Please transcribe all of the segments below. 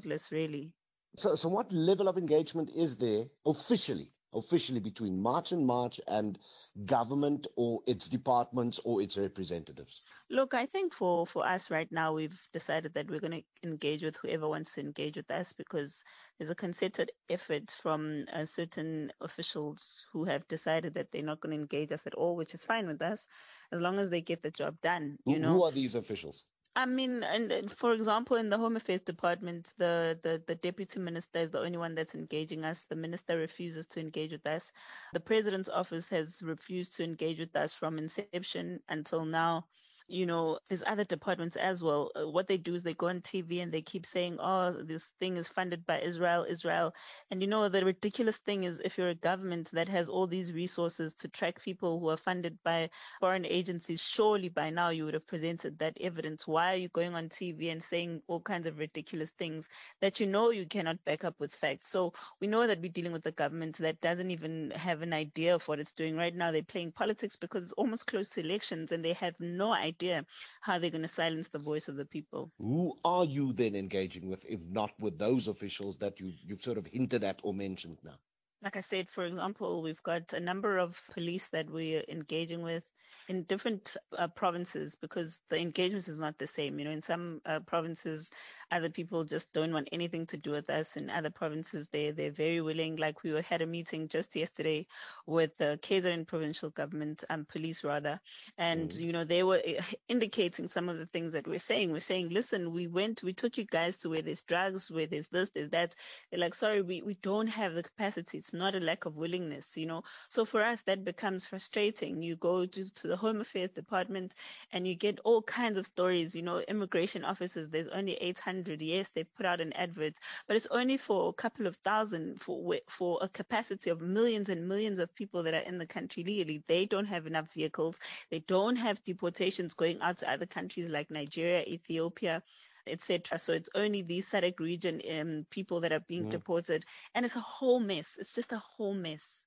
pointless, really. So what level of engagement is there officially between March and government or its departments or its representatives? Look, I think for us right now, we've decided that we're going to engage with whoever wants to engage with us, because there's a concerted effort from certain officials who have decided that they're not going to engage us at all, which is fine with us, as long as they get the job done. Who are these officials? I mean, and for example, in the Home Affairs Department, the deputy minister is the only one that's engaging us. The minister refuses to engage with us. The president's office has refused to engage with us from inception until now. There's other departments as well. What they do is they go on TV and they keep saying, oh, this thing is funded by Israel. And the ridiculous thing is, if you're a government that has all these resources to track people who are funded by foreign agencies, surely by now you would have presented that evidence. Why are you going on TV and saying all kinds of ridiculous things that you cannot back up with facts? So we know that we're dealing with a government that doesn't even have an idea of what it's doing. Right now they're playing politics because it's almost close to elections and they have no idea how they're going to silence the voice of the people. Who are you then engaging with, if not with those officials that you've sort of hinted at or mentioned now? Like I said, for example, we've got a number of police that we're engaging with in different provinces, because the engagement is not the same. In some provinces, other people just don't want anything to do with us. In other provinces, they're very willing. Like we had a meeting just yesterday with the KZN provincial government, police rather, and they were indicating some of the things that we're saying. We're saying, listen, we took you guys to where there's drugs, where there's this, there's that. They're like, sorry, we don't have the capacity. It's not a lack of willingness, So for us, that becomes frustrating. You go to the Home Affairs Department and you get all kinds of stories. Immigration officers, there's only 800. Yes, they've put out an advert, but it's only for a couple of thousand for a capacity of millions and millions of people that are in the country legally. They don't have enough vehicles. They don't have deportations going out to other countries like Nigeria, Ethiopia, etc. So it's only the SADC region people that are being deported, and it's a whole mess. It's just a whole mess.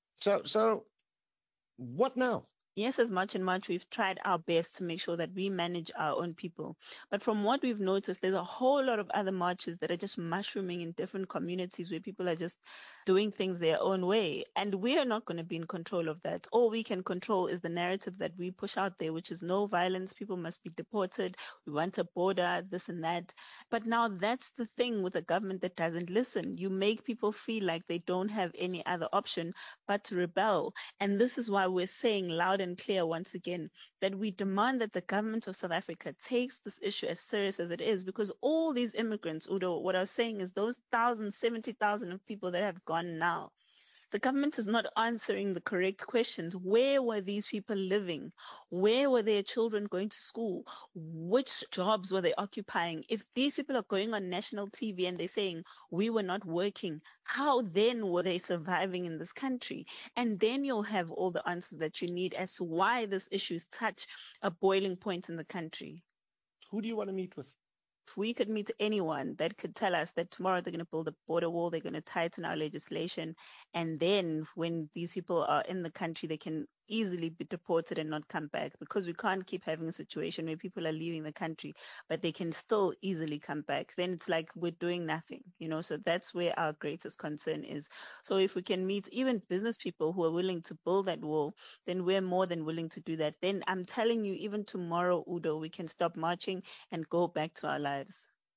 So what now? Yes, as much and much, we've tried our best to make sure that we manage our own people. But from what we've noticed, there's a whole lot of other marches that are just mushrooming in different communities where people are just doing things their own way. And we are not going to be in control of that. All we can control is the narrative that we push out there, which is no violence, people must be deported, we want a border, this and that. But now that's the thing with a government that doesn't listen. You make people feel like they don't have any other option but to rebel. And this is why we're saying loud and clear once again that we demand that the government of South Africa takes this issue as serious as it is, because all these immigrants, Udo, what I was saying is those 70,000 of people that have gone now, the government is not answering the correct questions. Where were these people living? Where were their children going to school? Which jobs were they occupying? If these people are going on national TV and they're saying we were not working, how then were they surviving in this country? And then you'll have all the answers that you need as to why this issue is such a boiling point in the country. Who do you want to meet with? If we could meet anyone that could tell us that tomorrow they're going to build a border wall, they're going to tighten our legislation, and then when these people are in the country, they can easily be deported and not come back, because we can't keep having a situation where people are leaving the country, but they can still easily come back. Then it's like we're doing nothing, so that's where our greatest concern is. So if we can meet even business people who are willing to build that wall, then we're more than willing to do that. Then I'm telling you, even tomorrow, Udo, we can stop marching and go back to our lives.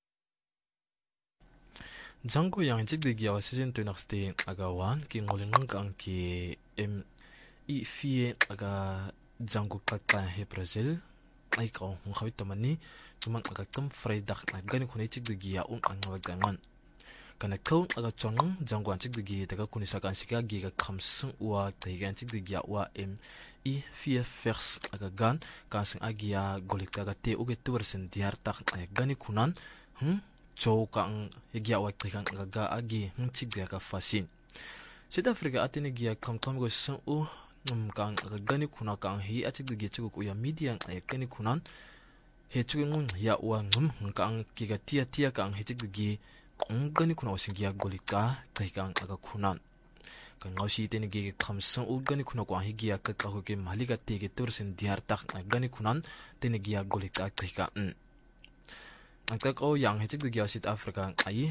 Jango yang jigdigi awa season 2 nakste agawan ki ngolingang kang ki i fie aga jango kakla he Brazil ai ko ngawit tamani tuman aga tam fredag na gani khone jigdigi ya angawagangan kana kaun aga chong jango jigdigi daga kunisa kan sika gi ga khamsung wa taigan jigdigi ya wa i fie first aga gan kasing agia golikta ga te uge tuwersen diar tak gani kunan chow kang higia wa tikang aga agi chigya ka fasin South Africa atini gia kam go san u kang aga gani kuna kang hi achigdi chu ku ya media ay gani kunan he chu ngun ya wa kang kiga tia kang he chigdi gani kuna osingia golika kang aga kunan kan ngausi teni gi khamsan u gani kuna ko higia ka ka ke malika te ge tursin diar tak gani kunan teni gia golika ka ang kakao yang he chigdi gia South Africa ai